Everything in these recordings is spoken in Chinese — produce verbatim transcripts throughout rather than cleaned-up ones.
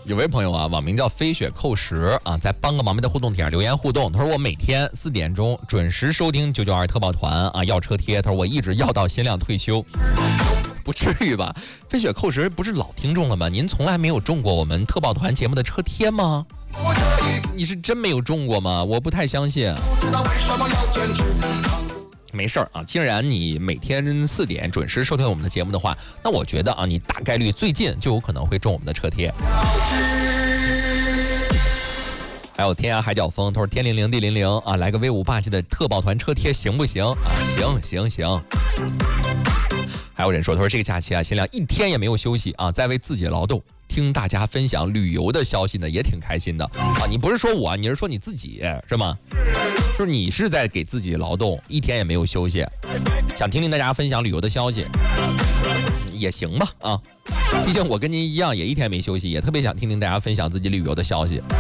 有位朋友啊，网名叫飞雪扣十啊，在帮个忙的互动帖上留言互动。他说我每天四点钟准时收听九九二特报团啊，要车贴。他说我一直要到新亮退休，不至于吧？飞雪扣十不是老听众了吗？您从来没有中过我们特报团节目的车贴吗？你是真没有中过吗？我不太相信。没事儿啊，既然你每天四点准时收听我们的节目的话，那我觉得啊，你大概率最近就有可能会中我们的车贴。还有天涯海角风，他说天灵灵地灵灵啊，来个威武霸气的特报团车贴行不行啊？行行行。还有人说，他说这个假期啊，新亮一天也没有休息啊，在为自己劳动。听大家分享旅游的消息呢，也挺开心的啊！你不是说我，你是说你自己是吗？就是你是在给自己劳动，一天也没有休息，想听听大家分享旅游的消息，也行吧啊！毕竟我跟您一样，也一天没休息，也特别想听听大家分享自己旅游的消息。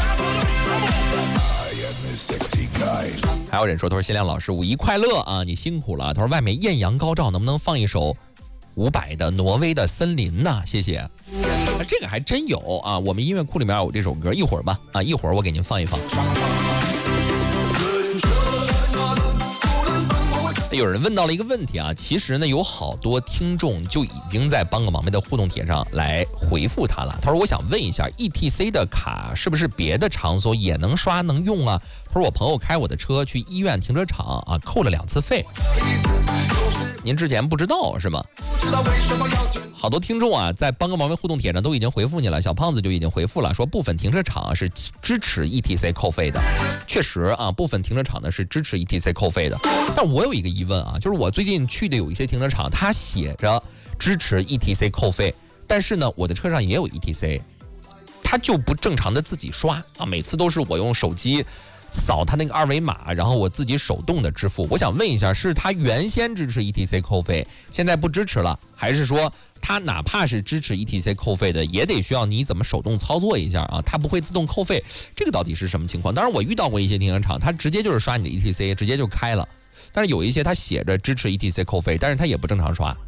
还有人说，他说新亮老师五一快乐啊，你辛苦了。他说外面艳阳高照，能不能放一首伍佰的《挪威的森林》呢？谢谢。啊，这个还真有啊，我们音乐库里面有这首歌，一会儿吧啊，一会儿我给您放一放。有人问到了一个问题啊，其实呢有好多听众就已经在帮个忙的互动帖上来回复他了。他说我想问一下 E T C 的卡是不是别的场所也能刷能用啊？他说我朋友开我的车去医院停车场啊，扣了两次费。您之前不知道是吗？好多听众啊在帮个忙互动帖上都已经回复你了，小胖子就已经回复了，说部分停车场是支持 E T C 扣费的。确实啊，部分停车场呢是支持 E T C 扣费的。但我有一个疑问啊，就是我最近去的有一些停车场，它写着支持 E T C 扣费，但是呢我的车上也有 E T C， 它就不正常的自己刷啊，每次都是我用手机扫它那个二维码，然后我自己手动的支付。我想问一下，是它原先支持 E T C 扣费，现在不支持了，还是说它哪怕是支持 E T C 扣费的，也得需要你怎么手动操作一下啊？它不会自动扣费，这个到底是什么情况？当然我遇到过一些停车场，它直接就是刷你的 E T C， 直接就开了。但是有一些它写着支持 E T C 扣费，但是它也不正常刷。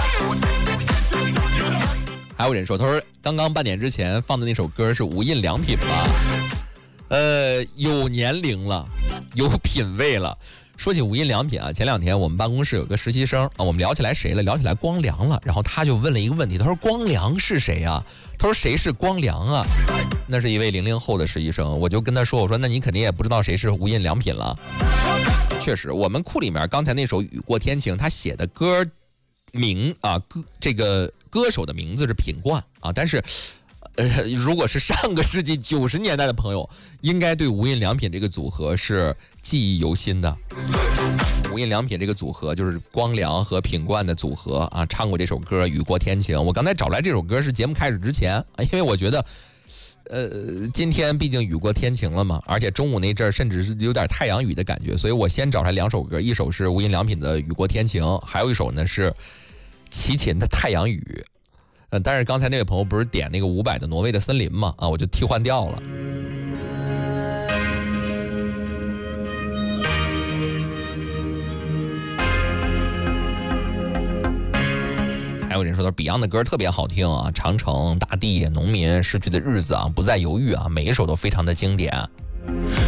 还有人说，他说刚刚半点之前放的那首歌是无印良品吧？呃，有年龄了，有品位了。说起无印良品啊，前两天我们办公室有个实习生啊，我们聊起来谁了？聊起来光良了。然后他就问了一个问题，他说光良是谁啊？他说谁是光良啊？那是一位零零后的实习生。我就跟他说，我说那你肯定也不知道谁是无印良品了。确实，我们库里面刚才那首《雨过天晴》，他写的歌名啊，歌这个歌手的名字是品冠啊，但是。呃，如果是上个世纪九十年代的朋友，应该对无印良品这个组合是记忆犹新的。无印良品这个组合就是光良和品冠的组合啊，唱过这首歌《雨过天晴》。我刚才找来这首歌是节目开始之前啊，因为我觉得，呃，今天毕竟雨过天晴了嘛，而且中午那阵儿甚至是有点太阳雨的感觉，所以我先找来两首歌，一首是无印良品的《雨过天晴》，还有一首呢是齐秦的《太阳雨》。呃，但是刚才那位朋友不是点那个伍佰的《挪威的森林》嘛？啊，我就替换掉了。还有人说，他 Beyond 的歌特别好听啊，长城、大地、农民、逝去的日子啊，不再犹豫啊，每一首都非常的经典。